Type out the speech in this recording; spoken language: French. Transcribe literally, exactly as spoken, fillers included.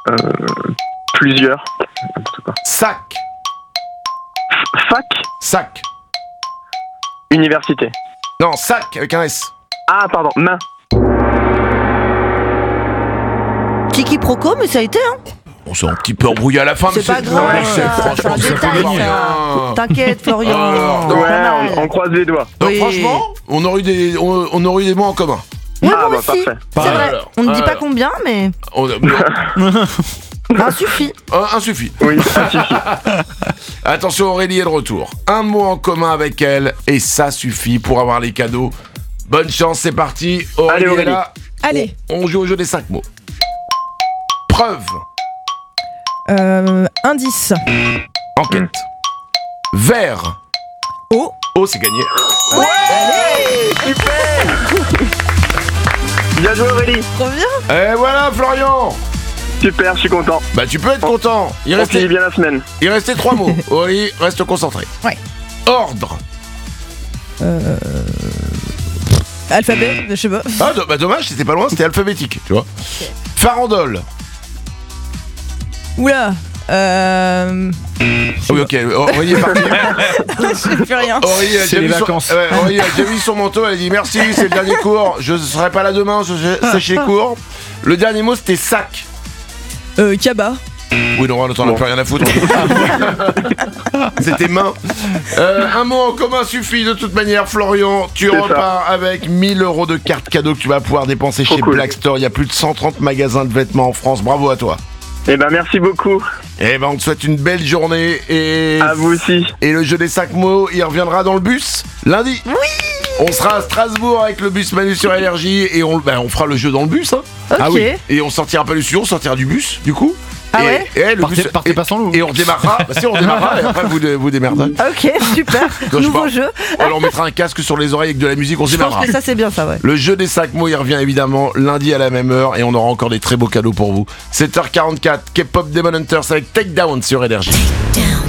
Euh, plusieurs. Sac. Fac. Sac. Université. Non, sac avec un S. Ah, pardon, main. Kiki Proco, mais ça a été, hein. On s'est un petit peu embrouillé à la fin, mais C'est pas grave, ouais, c'est- ça, franchement, c'est un c'est pas détail, bien. ça. T'inquiète, Florian. Alors, Pas Ouais, mal. on, on croise les doigts. Donc, Oui. franchement, on aurait eu des, on, on aurait eu des mots en commun. Ouais, Ah, moi bah, aussi. parfait. C'est vrai. Alors, On ne dit pas alors. combien, mais On a- un suffit. un, un suffit. Oui, ça suffit. Attention, Aurélie est de retour. Un mot en commun avec elle et ça suffit pour avoir les cadeaux. Bonne chance, c'est parti. Aurélie, Allez, Aurélie. est là. Allez. On, on joue au jeu des cinq mots. Preuve. Euh, indice. Enquête. Vert. Oh. Oh, c'est gagné. Bien joué, Aurélie. Trop bien. Et voilà, Florian. Super, je suis content. Bah, tu peux être content. Il On finit restait, bien la semaine. il restait trois mots. Aurélie, reste concentré. Ouais. Ordre. Euh... Alphabet, je sais pas. Ah, do- bah dommage, c'était pas loin, c'était alphabétique, tu vois. Farandole. Oula. Euh... Ah oui, ok, Aurélie est partie. je sais plus rien. Aurélie a, C'est déjà les mis son- vacances. ouais, Aurélie a déjà mis son manteau, elle a dit merci, c'est le dernier cours, je serai pas là demain, je sèche les cours. Le dernier mot c'était sac. Euh, Kaba. Oui, non, on n'en a plus rien à foutre. C'était main. Euh, un mot en commun suffit de toute manière, Florian. Tu C'est repars avec mille euros de cartes cadeaux que tu vas pouvoir dépenser Trop chez cool. Black Store. Il y a plus de cent trente magasins de vêtements en France. Bravo à toi. Eh ben, merci beaucoup. Eh ben, on te souhaite une belle journée et. À vous aussi. Et le jeu des cinq mots, il reviendra dans le bus lundi. Oui. On sera à Strasbourg avec le bus Manu sur Énergie et on, ben, on fera le jeu dans le bus. Hein. Ok. Ah oui. Et on sortira pas du studio, on sortira du bus, du coup. Ah et, ouais et le Partez, bus, partez et, pas sans nous. et on redémarrera. Bah, si on redémarrera et après vous dé- vous démerderez. Ok, super. Quand je Nouveau pars- jeu. Alors on mettra un casque sur les oreilles avec de la musique, on se Je pense démarrera. que ça, c'est bien, ça, ouais. Le jeu des cinq mots, il revient évidemment lundi à la même heure et on aura encore des très beaux cadeaux pour vous. sept heures quarante-quatre, K-pop Demon Hunters avec Takedown sur Énergie. Down.